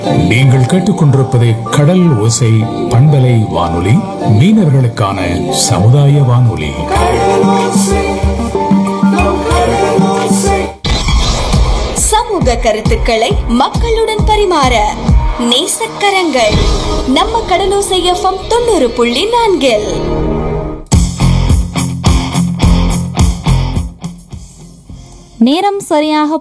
நீங்கள் கேட்டுக்கொண்டிருப்பது கடல் ஓசை பண்பலை வானொலி, மீனவர்களுக்கான சமுதாய வானொலி. சமூக கருத்துக்களை மக்களுடன் பரிமாற நேசக்கரங்கள் நம்ம கடலோசை FM 90.4. நேரம் சரியாக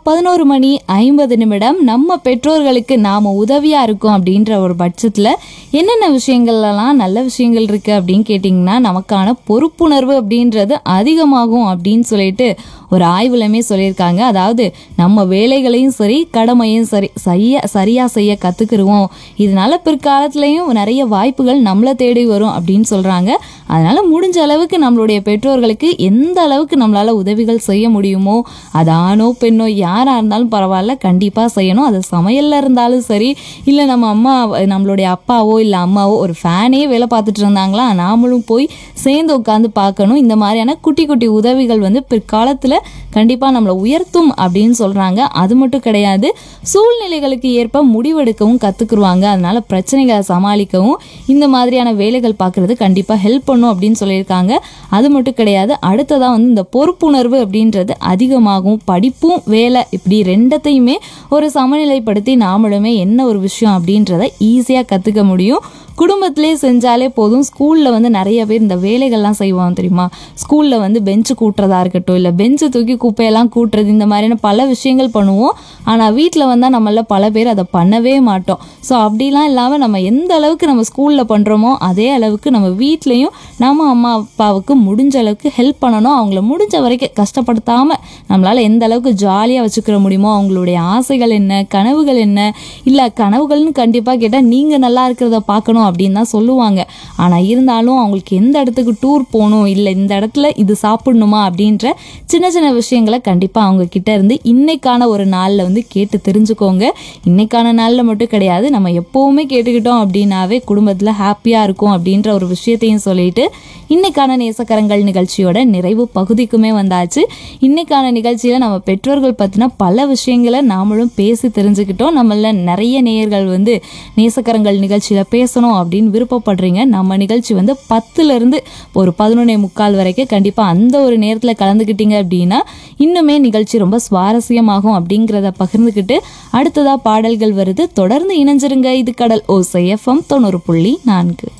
11:50. நம்ம பெற்றோர்களுக்கு நாம உதவியா இருக்கோம் அப்படின்ற ஒரு பட்சத்துல என்னென்ன விஷயங்கள்லாம் நல்ல விஷயங்கள் இருக்கு அப்படின்னு கேட்டிங்கன்னா, நமக்கான பொறுப்புணர்வு அப்படின்றது அதிகமாகும் அப்படின்னு சொல்லிட்டு ஒரு ஆய்வுலமே சொல்லியிருக்காங்க. அதாவது நம்ம வேலைகளையும் சரி கடமையும் சரி சரியா செய்ய கத்துக்கிடுவோம். இதனால பிற்காலத்திலையும் நிறைய வாய்ப்புகள் நம்மளை தேடி வரும் அப்படின்னு சொல்றாங்க. அதனால முடிஞ்ச அளவுக்கு நம்மளுடைய பெற்றோர்களுக்கு எந்த அளவுக்கு நம்மளால உதவிகள் செய்ய முடியுமோ, அது ஆணோ பெண்ணோ யாரா இருந்தாலும் பரவாயில்ல, கண்டிப்பா செய்யணும். அது சமையல்ல இருந்தாலும் சரி, இல்ல நம்மளுடைய அப்பாவோ இல்ல அம்மாவோ ஒரு ஃபேனே வேலை பார்த்துட்டு இருந்தாங்களா, நாமளும் போய் சேர்ந்து உட்காந்து பார்க்கணும். இந்த மாதிரியான குட்டி குட்டி உதவிகள் பிற்காலத்துல கண்டிப்பா நம்மளை உயர்த்தும் அப்படின்னு சொல்றாங்க. அது மட்டும் கிடையாது, சூழ்நிலைகளுக்கு ஏற்ப முடிவெடுக்கவும் கத்துக்குருவாங்க. அதனால பிரச்சனைகளை சமாளிக்கவும் இந்த மாதிரியான வேலைகள் பார்க்கறது கண்டிப்பா ஹெல்ப் பண்ணும் அப்படின்னு சொல்லியிருக்காங்க. அது மட்டும் கிடையாது, அடுத்ததான் இந்த பொறுப்புணர்வு அப்படின்றது அதிகமாகும். படிப்பும் வேலை இப்படி ரெண்டத்தையுமே ஒரு சமநிலைப்படுத்தி நாமளுமே என்ன ஒரு விஷயம் அப்படின்றத ஈஸியா கத்துக்க முடியும். குடும்பத்திலே செஞ்சாலே போதும். ஸ்கூல்ல நிறைய பேர் இந்த வேலைகள்லாம் செய்வாங்க தெரியுமா. ஸ்கூல்ல பெஞ்சு கூட்டுறதா இருக்கட்டும், இல்லை பெஞ்சு தூக்கி குப்பையெல்லாம் கூட்டுறது, இந்த மாதிரியான பல விஷயங்கள் பண்ணுவோம். ஆனால் வீட்டில் வந்தால் நம்மள பல பேர் அதை பண்ணவே மாட்டோம். ஸோ அப்படிலாம் இல்லாமல் நம்ம எந்த அளவுக்கு நம்ம ஸ்கூலில் பண்ணுறோமோ அதே அளவுக்கு நம்ம வீட்லேயும் நம்ம அம்மா அப்பாவுக்கு முடிஞ்ச அளவுக்கு ஹெல்ப் பண்ணணும். அவங்கள முடிஞ்ச வரைக்கும் கஷ்டப்படுத்தாமல் நம்மளால் எந்த அளவுக்கு ஜாலியாக வச்சுக்கிற முடியுமோ, அவங்களுடைய ஆசைகள் என்ன, கனவுகள் என்ன, இல்லை கனவுகள்னு கண்டிப்பாக கேட்டால் நீங்கள் நல்லா இருக்கிறத பார்க்கணும் அப்படின்னு தான் சொல்லுவாங்க. ஆனால் இருந்தாலும் அவங்களுக்கு எந்த இடத்துக்கு டூர் போகணும், இல்லை இந்த இடத்துல இது சாப்பிடணுமா அப்படின்ற சின்ன சின்ன விஷயங்களை கண்டிப்பாக அவங்க கிட்ட இருந்து இன்னைக்கான ஒரு நாளில் கேட்டு தெரிஞ்சுக்கோங்க. இன்னைக்கான நாளில் மட்டும் கிடையாது, நம்ம எப்போவுமே கேட்டுக்கிட்டோம் அப்படின்னாவே குடும்பத்தில் ஹாப்பியாக இருக்கும் அப்படின்ற ஒரு விஷயத்தையும் சொல்லிட்டு இன்னைக்கான நேசக்கரங்கள் நிகழ்ச்சியோட நிறைவு பகுதிக்குமே வந்தாச்சு. இன்னைக்கான நிகழ்ச்சியில் நம்ம பெற்றோர்கள் பற்றின பல விஷயங்களை நாமளும் பேசி தெரிஞ்சுக்கிட்டோம். நம்மள நிறைய நேயர்கள் நேசக்கரங்கள் நிகழ்ச்சியில் பேசணும் அப்படின்னு விருப்பப்படுறீங்க. நம்ம நிகழ்ச்சி 10லிருந்து ஒரு 11:45 வரைக்கும் கண்டிப்பாக அந்த ஒரு நேரத்தில் கலந்துக்கிட்டீங்க அப்படின்னா இன்னுமே நிகழ்ச்சி ரொம்ப சுவாரஸ்யமாகும் அப்படிங்கிறத பகிர்ந்துக்கிட்டு அடுத்ததா பாடல்கள் வருது. தொடர்ந்து இணைஞ்சிருங்க. இது கடல் ஓசை FM 90.4.